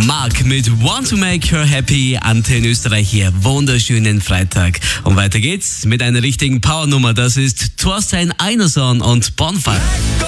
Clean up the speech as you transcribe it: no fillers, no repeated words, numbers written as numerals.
Mark mit Want to Make Her Happy, Antenne Österreich hier. Wunderschönen Freitag. Und weiter geht's mit einer richtigen Powernummer. Das ist Thorstein Einerson und Bonfire.